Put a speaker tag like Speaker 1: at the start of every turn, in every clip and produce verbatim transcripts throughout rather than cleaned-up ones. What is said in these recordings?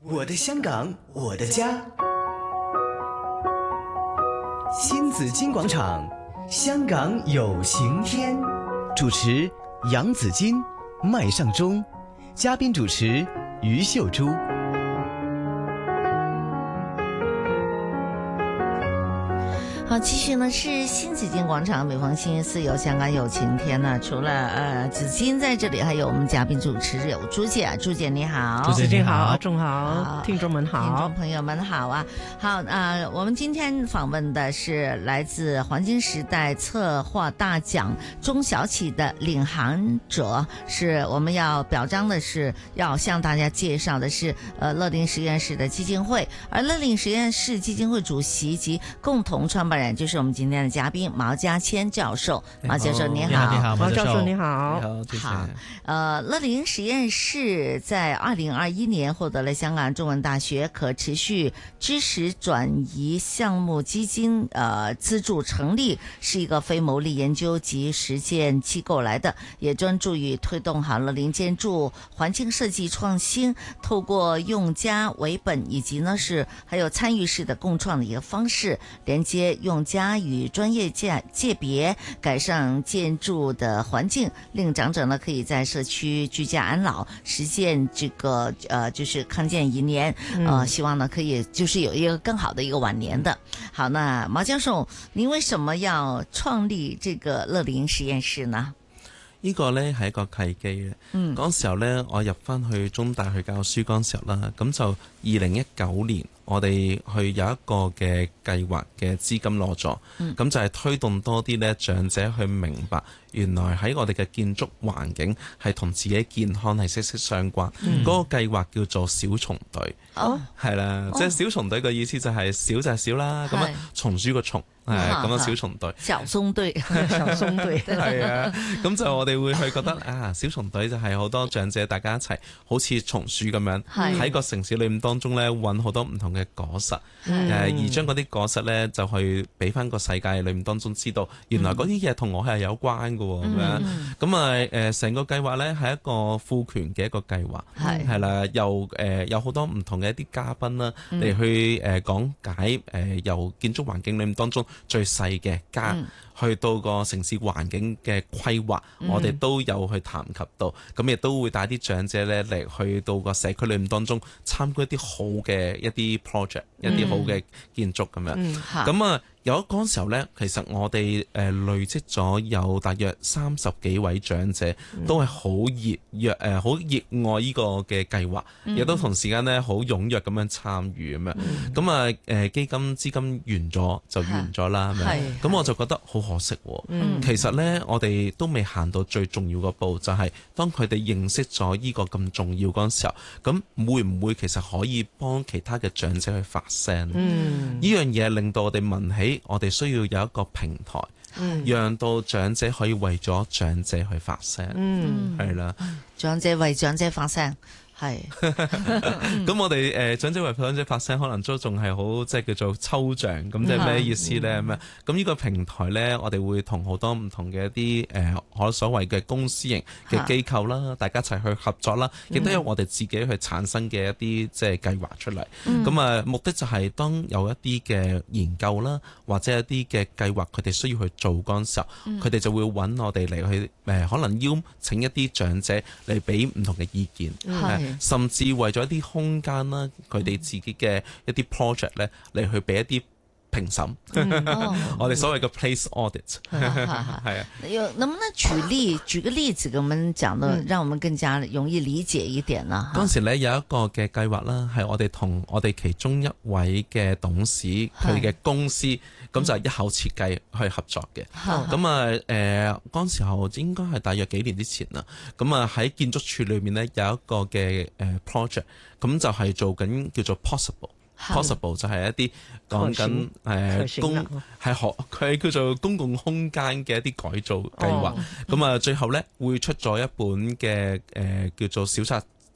Speaker 1: 我的香港，我的家。新紫金广场，香港有晴天。主持杨紫金、麦尚中，嘉宾主持于秀珠。
Speaker 2: 好，继续呢是新紫金广场，每逢星期四有香港有晴天呢。除了呃紫金在这里，还有我们嘉宾主持有朱姐，朱姐你好，
Speaker 3: 朱姐你好，阿仲好，听众们好，
Speaker 2: 听众朋友们好啊。好，呃，我们今天访问的是来自黄金时代策划大奖中小企的领航者，是我们要表彰的是，要向大家介绍的是呃乐龄实验室的基金会，而乐龄实验室基金会主席及共同创办人就是我们今天的嘉宾毛家谦教授。毛教授你好。
Speaker 3: 你好，毛教授你
Speaker 4: 好。
Speaker 2: 好，呃，乐龄实验室在二零二一年获得了香港中文大学可持续知识转移项目基金呃资助成立，是一个非牟利研究及实践机构来的，也专注于推动好乐龄建筑环境设计创新，透过用家为本以及呢是还有参与式的共创的一个方式，连接用家与专业界界别，改善建筑的环境，令长者呢可以在社区居家安老，实现这个呃就是康健延年，呃希望呢可以就是有一个更好的一个晚年的。好，那毛教授，您為什麼要創立這個樂齡實驗室呢？
Speaker 4: 呢個呢係一個契機嘅。嗯，嗰時候呢，我入翻去中大去教書嗰時候啦，咁就二零一九年。我哋去有一個嘅計劃嘅資金攞咗，咁、嗯、就係推動多啲咧長者去明白，原來喺我哋嘅建築環境係同自己健康係息息相關。嗰、嗯、個計劃叫做小松隊，係、哦、啦，哦、即係小松隊嘅意思就係小就係小啦，咁啊松鼠個松，係咁樣小松隊。
Speaker 2: 小松隊，小松隊，
Speaker 4: 係啊，咁就我哋會去覺得啊，小松隊就係好多長者大家一齊，好似松鼠咁樣喺個城市裏面當中咧揾好多唔同嘅果實，誒、嗯、而將嗰啲果實咧就去俾翻個世界裏面當中知道，原來嗰啲嘢同我係有關嘅喎，咁樣咁啊誒成個計劃咧係一個賦權嘅一個計劃，係係啦，又誒、呃、有好多唔同嘅一啲嘉賓啦嚟去誒講解誒、呃、由建築環境裏面當中最細嘅家。嗯去到個城市環境嘅規劃，嗯、我哋都有去談及到，咁亦都會帶啲長者咧嚟去到個社區裏面當中參觀一啲好嘅一啲 project，、嗯、一啲好嘅建築咁樣。咁、嗯、啊，有嗰時候咧，其實我哋誒累積咗有大約三十幾位長者，嗯、都係好熱熱誒，好熱愛呢個嘅計劃，亦、嗯、都同時間咧好踴躍咁樣參與咁樣。咁、嗯、啊誒基金資金完咗就完咗啦，咁樣。咁我就覺得好可惜喎、嗯，其實呢，我哋都未行到最重要嗰步，就係、是、當佢哋認識咗呢個咁重要嗰陣時候，咁會唔會其實可以幫其他嘅長者去發聲？呢、嗯、樣嘢令到我哋問起，我哋需要有一個平台，嗯、讓到長者可以為咗長者去發聲。嗯，係啦，
Speaker 2: 長者為長者發聲。係，
Speaker 4: 咁我哋誒長者為長者發聲，可能都仲係好即係叫做抽象，咁即係咩意思咧？咁咁呢個平台咧，我哋會同好多唔同嘅一啲誒可所謂嘅公私營嘅機構啦，大家一齊去合作啦，亦都有我哋自己去產生嘅一啲即係計劃出嚟。咁、嗯、啊，目的就係當有一啲嘅研究啦，或者一啲嘅計劃，佢哋需要去做嗰陣時候，佢、嗯、哋就會揾我哋嚟去誒，可能邀請一啲長者嚟俾唔同嘅意見。嗯甚至為咗一啲空間啦，佢哋自己嘅一啲 project 咧，嚟去俾一啲評審，嗯哦、我哋所謂嘅 place audit，係啊。
Speaker 2: 有能不能舉例舉個例子，給我們講的、嗯，讓我們更加容易理解一點呢？
Speaker 4: 嗰時咧有一個嘅計劃啦，係我哋同我哋其中一位嘅董事佢嘅公司，咁就係一口設計去合作嘅。咁啊誒，嗰、呃、時候應該係大約幾年之前啦。咁啊喺建築署裏面咧有一個嘅誒 project，咁就係做緊叫做 possible。possible 就係一啲講緊誒公係學佢叫做公共空間嘅一啲改造計劃，咁、哦、啊最後咧會出咗一本嘅誒、呃、叫做小冊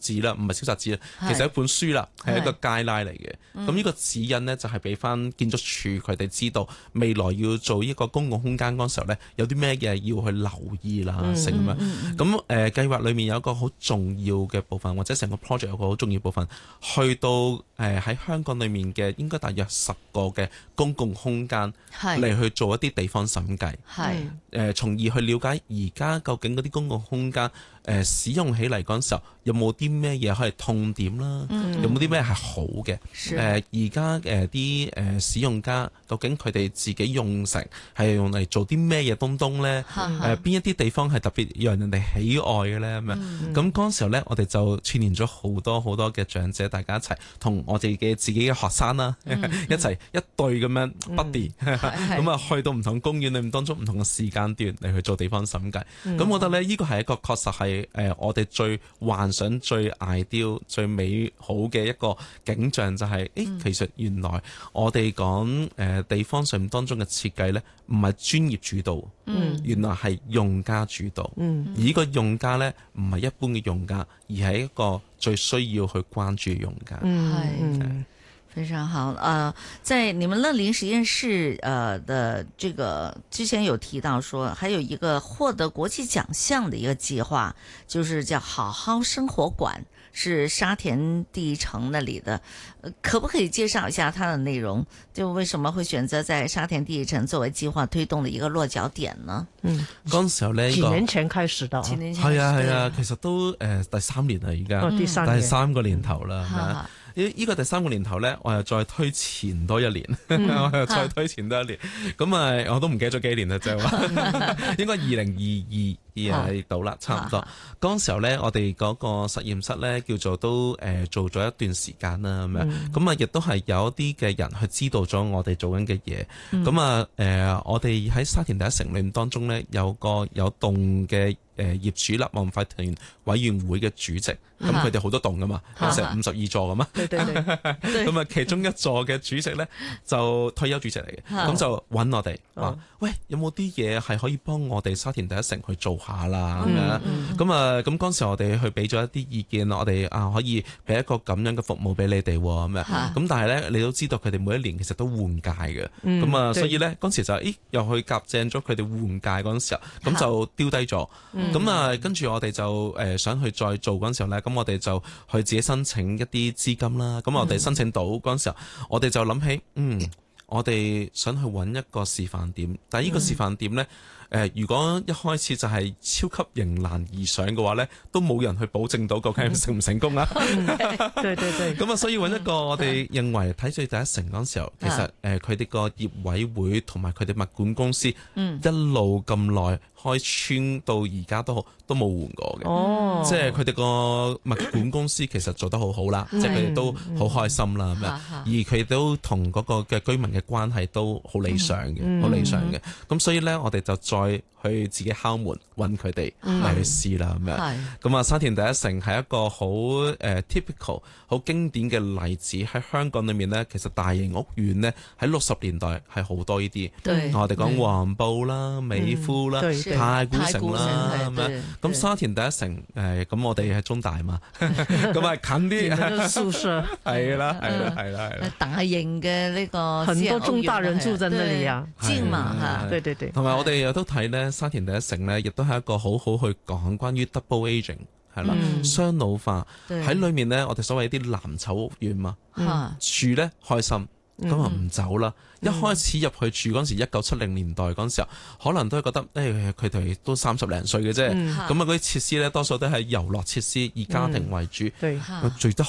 Speaker 4: 紙啦，唔係小冊子啦，其實一本書啦，係一個 guideline 嚟嘅。咁呢個指引呢，就係俾翻建築署佢哋知道未來要做呢個公共空間嗰時候呢，有啲咩嘢要去留意啦，成咁樣。咁誒計劃裡面有一個好重要嘅部分，或者成個 project 有個好重要部分，去到誒喺香港裡面嘅應該大約十個嘅公共空間嚟去做一啲地方審計，係誒從而去了解而家究竟嗰啲公共空間。誒、呃、使用起嚟嗰陣時候，有冇啲咩嘢可以痛點啦？嗯、有冇啲咩係好嘅？誒而家誒啲誒使用家究竟佢哋自己用成係用嚟做啲咩嘢東東咧？誒邊、呃、一啲地方係特別讓人哋喜愛嘅咧？咁樣咁嗰陣時候咧，我哋就串聯咗好多好多嘅長者，大家一齊同我哋嘅自己嘅學生啦，嗯、一齊一對咁樣 buddy 咁啊，去到唔同公園裏面當中唔同嘅時間段嚟去做地方審計。咁、嗯、我覺得咧，呢個係一個確實係。誒、呃，我哋最幻想、最 ideal、最美好嘅一個景象就係、是，誒、欸，其實原來我哋講誒地方上面當中嘅設計呢，唔係專業主導，嗯，原來係用家主導，嗯，而呢個用家呢，唔係一般嘅用家，而係一個最需要去關注嘅用家，
Speaker 2: 嗯，係、嗯。非常好，呃，在你們樂齡實驗室，呃的這個之前有提到說，還有一個獲得國際獎項的一個計劃，就是叫好好生活館，是沙田第一城那裡的，呃，可不可以介紹一下它的內容？就為什麼會選擇在沙田第一城作為計劃推動的一個落腳點呢？嗯，
Speaker 4: 嗰時候呢，
Speaker 3: 幾年前開始的，幾
Speaker 2: 年前
Speaker 4: 係啊係啊，其實都誒、呃、第三年啦，而家、哦、第三第三個年頭啦，係咪啊？呢呢個第三個年頭呢，我又再推前多一年，嗯、我又再推前多一年，咁啊、嗯，我都唔記得咗幾年啦，就係話應該二零二二二到啦，差唔多。嗰、啊、時候呢，我哋嗰個實驗室呢，叫做都誒、呃、做咗一段時間啦，咁樣，咁啊亦都係有一啲嘅人去知道咗我哋做緊嘅嘢，咁啊誒，我哋喺沙田第一城裏面當中呢，有個有棟嘅誒業主立案法團委員會嘅主席。咁佢哋好多棟噶嘛，有成五十二座噶嘛，咁啊其中一座嘅主席咧就退休主席嚟嘅，咁就揾我哋話：喂，有冇啲嘢係可以幫我哋沙田第一城去做下啦？咁樣咁啊，咁嗰陣時我哋去俾咗一啲意見，我哋啊可以俾一個咁樣嘅服務俾你哋咁樣。咁但係咧，你都知道佢哋每一年其實都換屆嘅，咁啊，所以咧嗰陣時就咦又去夾正咗佢哋換屆嗰陣時候，咁就丟低咗。咁啊，跟住我哋就誒想去再做嗰陣時候咧。咁我哋就去自己申請一啲資金啦。咁我哋申請到嗰陣時候，我哋就諗起，嗯，我哋想去揾一個示範點。但係呢個示範點呢，誒、呃，如果一開始就係超級迎難而上嘅話呢，都冇人去保證到究竟成唔成功啊。
Speaker 3: 對對對。咁
Speaker 4: 啊，所以揾一個我哋認為睇住第一城嗰陣時候，其實誒佢哋個業委會同埋佢哋物管公司，嗯、一路咁耐。開村到而家都都冇換過嘅，哦、即係佢哋個物管公司其實做得好好啦，即係佢哋都好開心啦咁樣，而佢都同嗰個嘅居民嘅關係都好理想嘅，好、嗯、理想嘅。咁、嗯、所以咧，我哋就再去自己敲門揾佢哋嚟去試啦咁樣。咁啊，沙田第一城係一個好誒、uh, typical、好經典嘅例子。喺香港裏面咧，其實大型屋苑咧喺六十年代係好多呢啲。我哋講黃埔啦、美孚啦。嗯太古城啦咁樣，咁沙田第一城誒，咁我哋喺中大嘛，咁啊近啲
Speaker 3: 宿舍，
Speaker 4: 係啦係啦係啦係啦，
Speaker 2: 大型嘅呢個
Speaker 3: 很多中大人住在那裏啊，
Speaker 2: 近嘛嚇，
Speaker 3: 對對對，
Speaker 4: 同埋我哋又都睇咧，沙田第一城咧，亦都係一個好好去講關於 double aging 係啦，雙老化喺裏面咧，我哋所謂啲藍籌屋苑嘛，住咧開心。咁啊唔走啦！嗯、一開始入去住嗰陣時，一九七零年代嗰陣時候，可能都係覺得誒佢哋都三十零歲嘅啫。咁啊嗰啲設施咧，多數都係遊樂設施，以家庭為主，嗯、最得。